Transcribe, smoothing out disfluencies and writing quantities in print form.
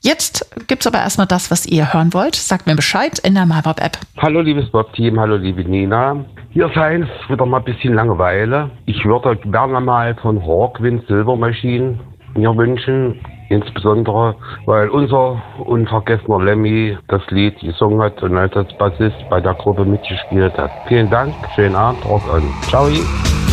Jetzt gibt's aber erstmal das, was ihr hören wollt. Sagt mir Bescheid in der MyBob-App. Hallo liebes Bob-Team, hallo liebe Nina. Hier scheint es wieder mal ein bisschen Langeweile. Ich würde gerne mal von Hawkwind Silver Machine mir wünschen. Insbesondere, weil unser unvergessener Lemmy das Lied gesungen hat und als Bassist bei der Gruppe mitgespielt hat. Vielen Dank, schönen Abend, rock on. Ciao.